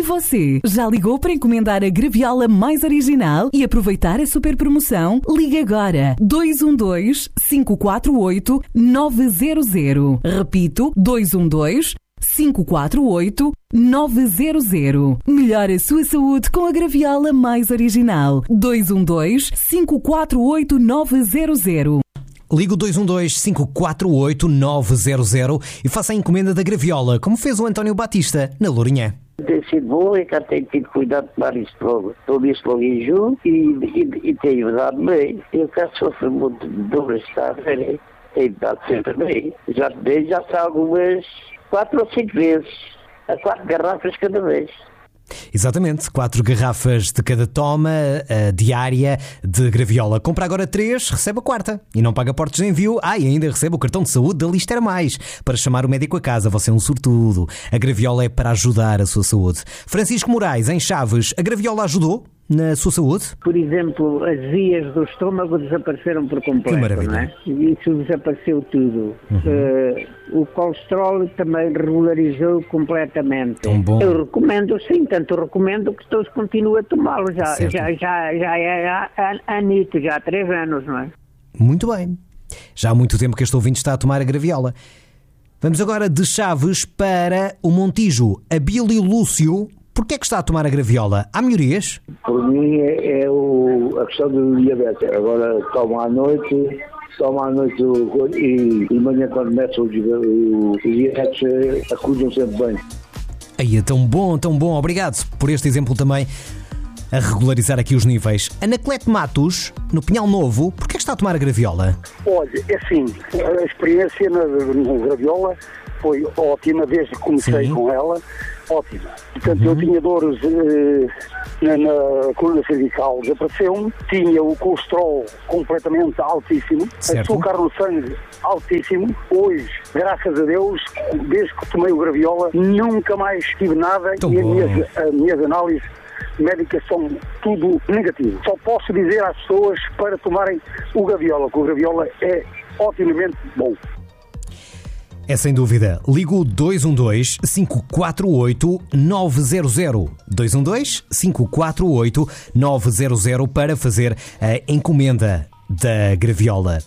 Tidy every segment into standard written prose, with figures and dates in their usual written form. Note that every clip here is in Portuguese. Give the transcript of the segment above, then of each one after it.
você, já ligou para encomendar a graviola mais original e aproveitar a super promoção? Ligue agora 212-548-900. Repito, 212-548-900. Melhore a sua saúde com a graviola mais original. 212-548-900. Ligue o 212-548-900 e faça a encomenda da graviola, como fez o António Batista, na Lourinhã. Tem sido bom e cá tenho tido cuidado de tomar isto logo. Tomo isto logo em junho e tenho dado bem. Eu cá sofro muito de dores de cabeça, tenho dado sempre bem. Já está algumas 4 ou 5 vezes, a 4 garrafas cada vez. Exatamente, 4 garrafas de cada toma diária de graviola. Compra agora 3, recebe a 4ª e não paga portos de envio. E ainda recebe o cartão de saúde da Lister Mais para chamar o médico a casa. Você é um sortudo. A graviola é para ajudar a sua saúde. Francisco Moraes, em Chaves, a graviola ajudou na sua saúde? Por exemplo, as vias do estômago desapareceram por completo. Que maravilha. Não é? Isso desapareceu tudo. O colesterol também regularizou completamente. Tão bom. Eu recomendo, sim, tanto recomendo que todos continuem a tomá-lo. Já é anito, já há 3 anos, não é? Muito bem. Já há muito tempo que este ouvinte está a tomar a graviola. Vamos agora de Chaves para o Montijo. Abílio Lúcio, porquê é que está a tomar a graviola? Há melhorias? Por mim é a questão do diabetes. Agora tomo à noite e de manhã quando começa o diabetes acordam sempre bem. Aí é tão bom, tão bom. Obrigado por este exemplo também a regularizar aqui os níveis. Anaclete Matos, no Pinhal Novo, porquê é que está a tomar a graviola? Olha, é assim, a experiência na graviola foi ótima desde que comecei com ela. Ótimo. Portanto, eu tinha dores na coluna cervical, desapareceu-me, tinha o colesterol completamente altíssimo, açúcar no sangue altíssimo. Hoje, graças a Deus, desde que tomei o graviola, nunca mais tive nada. Tão e bom. as minhas análises médicas são tudo negativo. Só posso dizer às pessoas para tomarem o graviola, que o graviola é otimamente bom. É sem dúvida. Ligo 212-548-900. 212-548-900 para fazer a encomenda da graviola.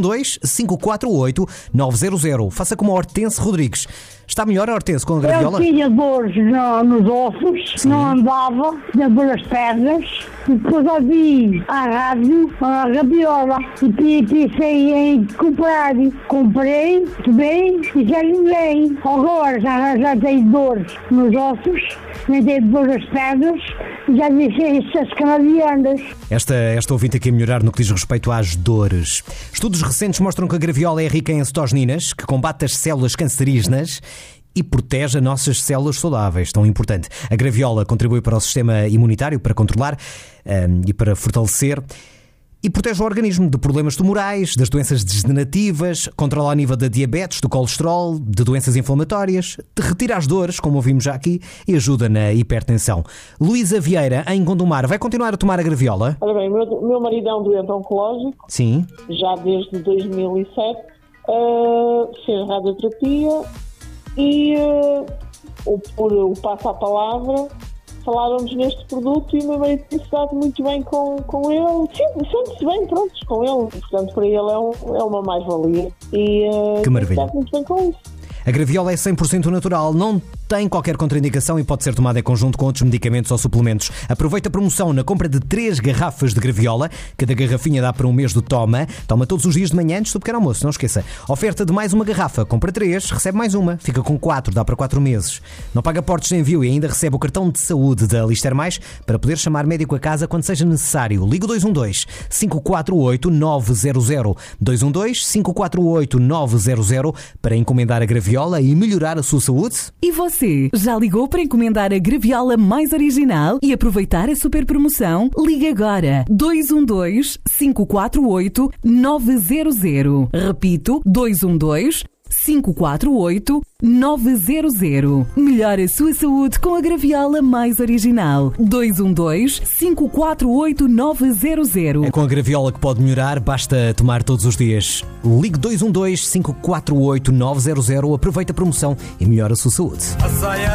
212-548-900. Faça como a Hortense Rodrigues. Está melhor a Hortense com a graviola? Eu tinha dores nos ossos, não andava, tinha dor nas pernas. Depois ouvi a rádio, a graviola, e pensei em comprar. Comprei, tomei e já ninguém. Agora já tenho dores nos ossos, nem tenho dores nas pernas, já deixei essas canadianas. Esta ouvinte aqui a melhorar no que diz respeito às dores. Estudos recentes mostram que a graviola é rica em acetosninas, que combate as células cancerígenas e protege as nossas células saudáveis. Tão importante. A graviola contribui para o sistema imunitário, para controlar e para fortalecer, e protege o organismo de problemas tumorais, das doenças degenerativas, controla o nível da diabetes, do colesterol, de doenças inflamatórias, retira as dores, como ouvimos já aqui, e ajuda na hipertensão. Luísa Vieira, em Gondomar, vai continuar a tomar a graviola? Olha bem, meu marido é um doente oncológico. Sim. Já desde 2007. Fez radioterapia e o passo à palavra falaram-nos neste produto e o meu marido tem-se dado muito bem com ele. Sente-se bem, pronto, com ele. Portanto, para ele é uma mais-valia. E que maravilha. tem-se dado muito bem com isso. A graviola é 100% natural, não tem qualquer contraindicação e pode ser tomada em conjunto com outros medicamentos ou suplementos. Aproveita a promoção na compra de 3 garrafas de graviola. Cada garrafinha dá para um mês do Toma. Toma todos os dias de manhã antes do pequeno almoço, não esqueça. Oferta de mais uma garrafa. Compra 3, recebe mais uma. Fica com 4, dá para 4 meses. Não paga portos de envio e ainda recebe o cartão de saúde da Lister Mais para poder chamar médico a casa quando seja necessário. Liga 212-548-900. 212-548-900 para encomendar a graviola e melhorar a sua saúde. E você, já ligou para encomendar a graviola mais original e aproveitar a super promoção? Ligue agora 212-548-900. Repito, 212-548-900. Melhore a sua saúde com a graviola mais original. 212-548-900. É com a graviola que pode melhorar, basta tomar todos os dias. Ligue 212-548-900, aproveita a promoção e melhora a sua saúde.